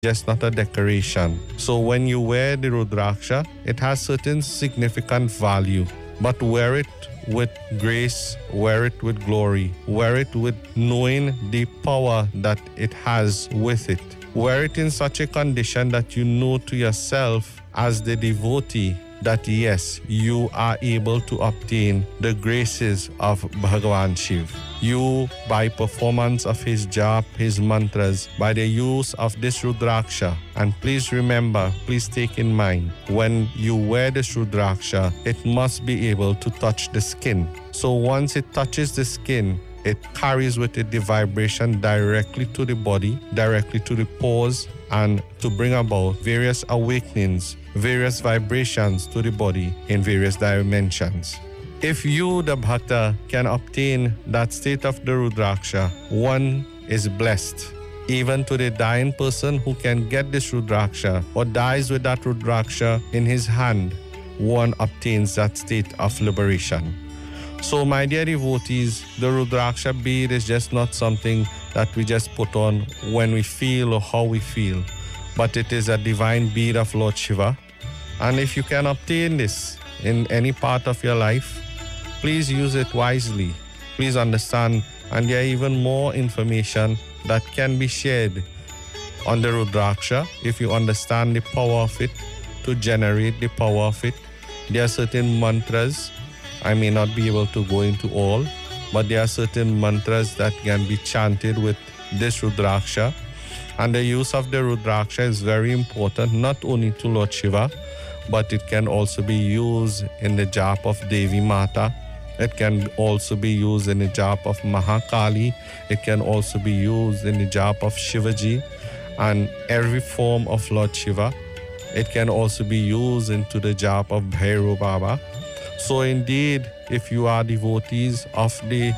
just not a decoration. So when you wear the Rudraksha, it has certain significant value, but wear it with grace, wear it with glory, wear it with knowing the power that it has with it. Wear it in such a condition that you know to yourself as the devotee that yes, you are able to obtain the graces of Bhagavan Shiv. You, by performance of his jap, his mantras, by the use of this Rudraksha, and please remember, please take in mind, when you wear this Rudraksha, it must be able to touch the skin. So once it touches the skin, it carries with it the vibration directly to the body, directly to the pores, and to bring about various awakenings, various vibrations to the body in various dimensions. If you, the Bhakta, can obtain that state of the Rudraksha, one is blessed. Even to the dying person who can get this Rudraksha or dies with that Rudraksha in his hand, one obtains that state of liberation. So my dear devotees, the Rudraksha bead is just not something that we just put on when we feel or how we feel, but it is a divine bead of Lord Shiva. And if you can obtain this in any part of your life, please use it wisely. Please understand, and there are even more information that can be shared on the Rudraksha if you understand the power of it, to generate the power of it. There are certain mantras. I may not be able to go into all, but there are certain mantras that can be chanted with this Rudraksha. And the use of the Rudraksha is very important, not only to Lord Shiva, but it can also be used in the jap of Devi Mata. It can also be used in the jap of Mahakali. It can also be used in the jap of Shivaji and every form of Lord Shiva. It can also be used into the jap of Bhairav Baba. So indeed, if you are devotees of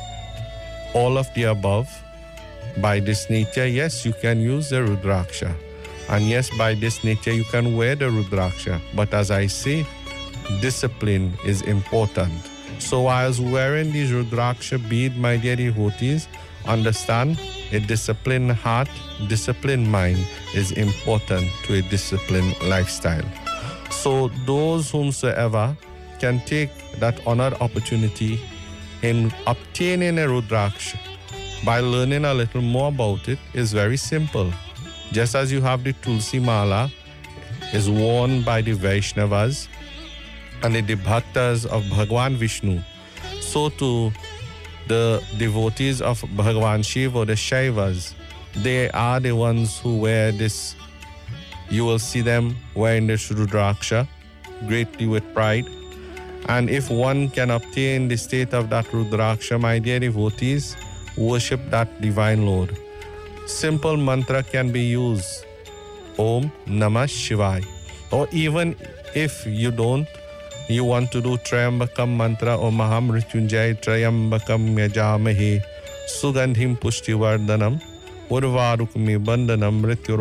all of the above, by this nature, yes, you can use the Rudraksha. And yes, by this nature, you can wear the Rudraksha. But as I say, discipline is important. So whilst wearing this Rudraksha bead, my dear devotees, understand a disciplined heart, disciplined mind is important to a disciplined lifestyle. So those whomsoever can take that honored opportunity in obtaining a Rudraksha by learning a little more about it is very simple. Just as you have the Tulsi Mala is worn by the Vaishnavas and the Bhaktas of Bhagwan Vishnu, so too the devotees of Bhagwan Shiva or the Shaivas, they are the ones who wear this. You will see them wearing this Rudraksha greatly with pride. And if one can obtain the state of that Rudraksha, my dear devotees, worship that divine Lord. Simple mantra can be used. Om Namah Shivaya. Or even if you don't, you want to do Trayambakam mantra or Mahamrityunjay Trayambakam Yajamahe Sugandhim Pushtivardhanam Urvarukmi Bandhanam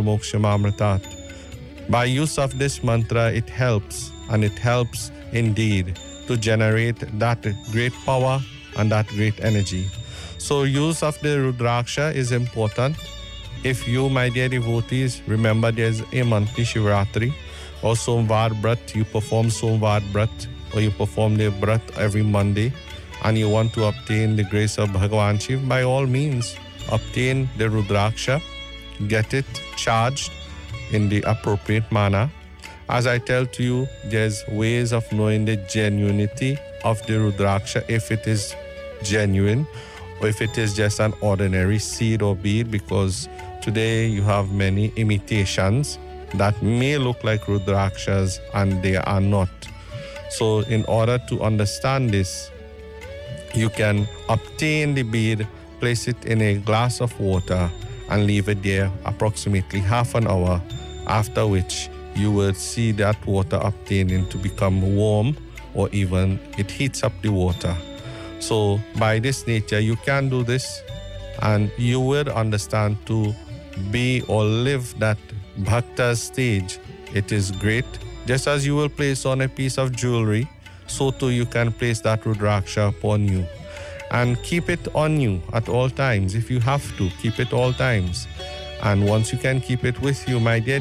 Mrityurmokshamaamritat. By use of this mantra, it helps, and it helps indeed to generate that great power and that great energy. So use of the Rudraksha is important. If you, my dear devotees, remember there's a monthly Shivratri or Somvar Brat, you perform Somvar Brat or you perform the Brat every Monday and you want to obtain the grace of Bhagavan Shiv, by all means, obtain the Rudraksha, get it charged in the appropriate manner. As I tell to you, there's ways of knowing the genuinity of the Rudraksha, if it is genuine or if it is just an ordinary seed or bead, because today you have many imitations that may look like Rudrakshas and they are not. So in order to understand this, you can obtain the bead, place it in a glass of water and leave it there approximately half an hour, after which you will see that water obtaining to become warm, or even it heats up the water. So by this nature, you can do this and you will understand to be or live that Bhakta stage. It is great. Just as you will place on a piece of jewelry, so too you can place that Rudraksha upon you. And keep it on you at all times. If you have to, keep it all times. And once you can keep it with you, my dear,